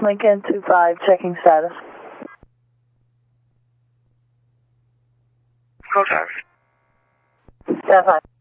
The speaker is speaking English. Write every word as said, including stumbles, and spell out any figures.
Lincoln two five, checking status. Contact. Stand by.